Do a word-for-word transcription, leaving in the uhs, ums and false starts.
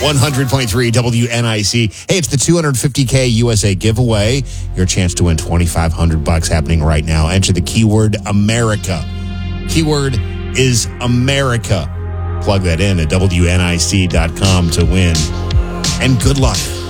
one hundred point three W N I C. Hey, it's the two hundred fifty K U S A giveaway. Your chance to win twenty-five hundred bucks happening right now. Enter the keyword America. Keyword is America. Plug that in at W N I C dot com to win. And good luck.